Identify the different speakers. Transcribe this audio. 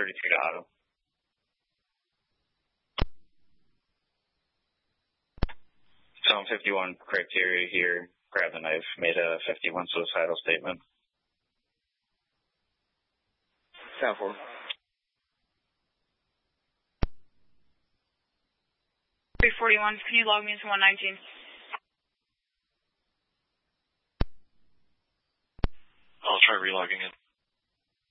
Speaker 1: 33 to auto. Zone 51 criteria here. Grabbed a knife, made a 51 suicidal statement.
Speaker 2: Sound 4.
Speaker 3: 341, can you log me into 119?
Speaker 4: I'll try relogging in.